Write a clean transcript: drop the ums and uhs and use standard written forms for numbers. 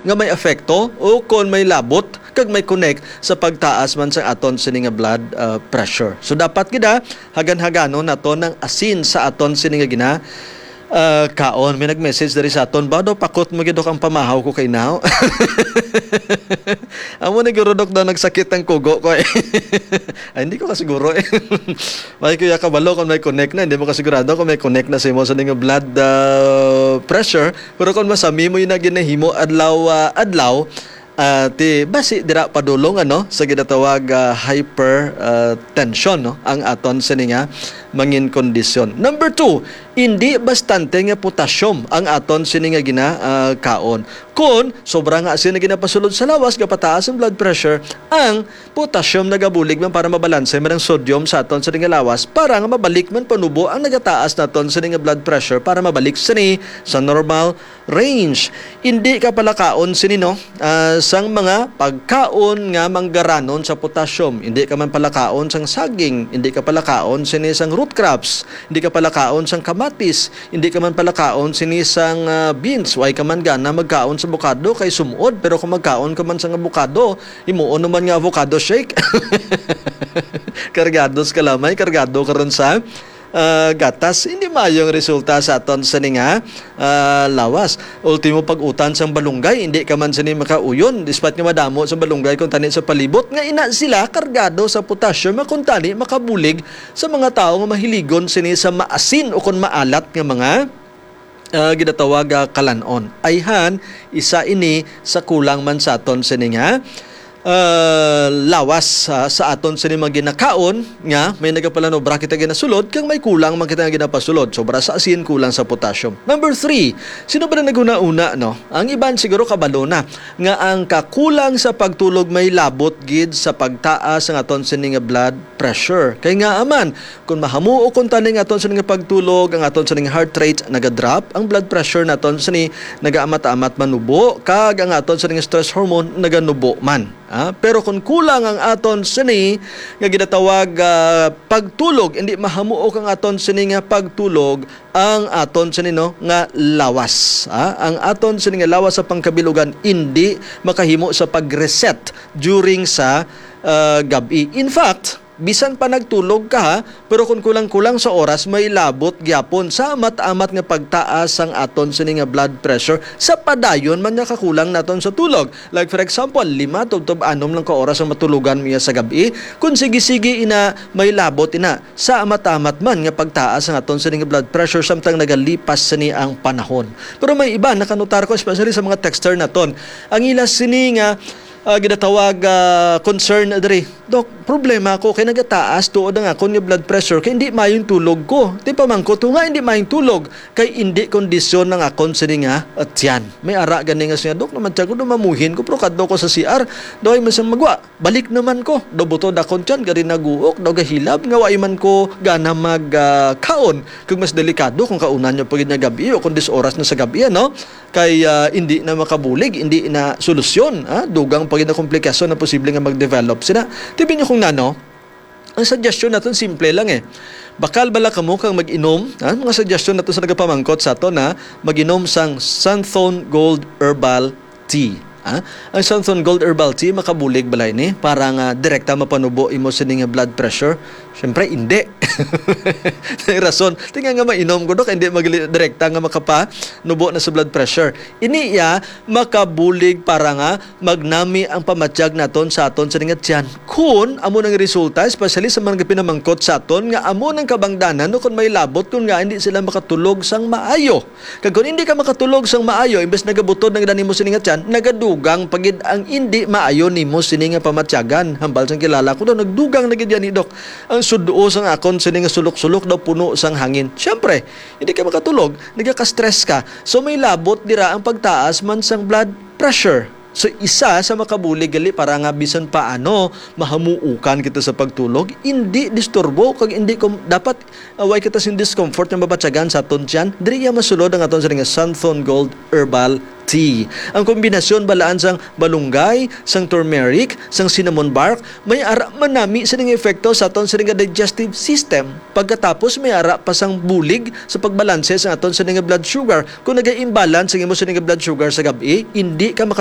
nga may efekto o kung may labot kag may connect sa pagtaas man sa aton sini nga blood pressure. So dapat gid hagan-haganon nato ng asin sa aton sini nga gina kaon. May nag-message dari sa aton, ba daw pakot mo gid ang pamahaw ko kay now. Amo ni gurudok daw nagsakit ang kugo ko. Ay, hindi ko kasiguro eh. May kuya kabalo kung may connect na, hindi mo kasigurado kung may connect na sa imo sa ning blood pressure, pero kung masami mo yung ginahimo adlaw ti basi dira padulong sa ginatawag hypertension ang aton sini nga mangin kondisyon. Number 2, hindi bastante nga potassium ang aton sini nga kaon. Kung sobra nga asin na ginapasulod sa lawas, kapataas ang blood pressure, ang potassium nagabulig man para mabalanse man ang sodium sa aton sini nga lawas para nga mabalik man panubo ang nagataas naton sini nga blood pressure para mabalik sini sa normal range. Hindi ka pala kaon sini sang mga pagkaon nga manggaranon sa potassium. Hindi ka man pala kaon sang saging, hindi ka pala kaon sini sang root crops, hindi ka pala kaon sang kamatis, hindi ka man pala kaon sini sang beans, way ka man gana magkaon sa avocado kay sumuod, pero kung magkaon ka man sang avocado, imuon naman nga avocado shake. Kargados kalamay, kargado karon sa gatas, hindi mayong resulta sa aton sa nga lawas. Ultimo pag-utan sang balunggay, hindi ka man sini makauyon despite nga madamo sa balunggay kung tani sa palibot nga ina sila kargado sa potassium kung tani makabulig sa mga tao nga mahiligon sini sa maasin o kung maalat nga mga ginatawag kalanon. Ayhan isa ini sa kulang man sa aton sini nga lawas sa aton sini mga ginakaon nga may nagapalano bra kita ginasulod kang may kulang man kita ginapasulod, sobra sa asin, kulang sa potassium. Number 3, sino ba na naguna-una ang iban siguro kabalo na nga ang kakulang sa pagtulog may labot gid sa pagtaas ang aton sini nga blood pressure. Kay nga aman kung mahamuo kung tani nga aton sini nga pagtulog, ang aton sini nga heart rate naga-drop, ang blood pressure naton sini nagaamat-amat manubo kag ang aton sini nga stress hormone naganubo man. Pero kung kulang ang aton sini nga ginatawag pagtulog, hindi mahamuok ang aton sini nga pagtulog, ang aton sini nga lawas. Ang aton sini nga lawas sa pangkabilugan hindi makahimo sa pag-reset during sa gabi. In fact, bisan pa nagtulog ka pero kung kulang-kulang sa oras may labot gyapon sa amat-amat nga pagtaas ang aton sini nga blood pressure sa padayon man nga kakulang naton sa tulog. Like for example, 5 to 6 lang ka oras ang matulugan miya sa gabi, kung sige-sige ina may labot ina sa amat-amat man nga pagtaas ang aton sini nga blood pressure samtang nagalipas sini ang panahon. Pero may iba nakanutar ko especially sa mga texter naton, ang ila sini nga ginatawag concern diri, Dok, problema ko kay nagataas tuod ang akon nga blood pressure kay hindi mayong tulog ko. Di pa man ko nga hindi mayong tulog kay hindi kondisyon ng akon sini nga at yan. May ara gani nga siya, Dok, naman tiyan ko mamuhin ko pero kadto ko sa CR, daw ay masang magwa. Balik naman ko, daw buto dakon tiyan gari naguok, daw gahilab nga way man ko gana magkaon. Kung mas delikado kung kaunan niyo pagid nga gabi o kung 10 oras na sa gabi kay hindi na makabulig, hindi na solusyon, dugang pagid na komplikasyon na posible nga mag-develop sila. Tibin niyo kung ang suggestion natin simple lang Bakal bala kamo kang mag-inom, mga suggestion natin sa nagapamangkot sa ato na mag-inom sang Sunthorn Gold Herbal Tea. Ang Sunthorn Gold Herbal Tea makabulig balay ni para nga direkta mapanubo imo sa nga blood pressure. Siyempre hindi. Rason tingnan nga mainom ko hindi direkta nga makapanubo na sa blood pressure. Ini makabulig para nga magnami ang pamatyag naton sa aton sa nga tiyan. Kun amo nang resulta especially sa mga pinamangkot sa aton nga amo nang kabangdanan kung may labot kun nga hindi sila makatulog sang maayo. Kag kung hindi ka makatulog sang maayo imbes nagabutod nang dani mo sini nga tiyan, nagadugang pagid ang hindi maayo nimo sini nga pamatyagan. Hambal sang kilala ko daw nagdugang na gid yan ni Dok. Ang suduo sang akon sini nga sulok-sulok daw puno sang hangin. Syempre, hindi ka makatulog, nagaka-stress ka. So may labot dira ang pagtaas man sang blood pressure. So isa sa makabulig gali para nga bisan paano mahamuukan kita sa pagtulog, hindi disturbo kag hindi dapat away kita sin discomfort nga mabatyagan sa aton tiyan. Diri masulod ang aton sa nga Sunthorn Gold Herbal Tea. Ang kombinasyon balaan sang balunggay, sang turmeric, sang cinnamon bark, may ara manami sa nga epekto sa aton sa nga digestive system. Pagkatapos may ara pa sang bulig sa pagbalanse sa aton sa nga blood sugar. Kung naga-imbalance sa imo sa nga blood sugar sa gabi, hindi ka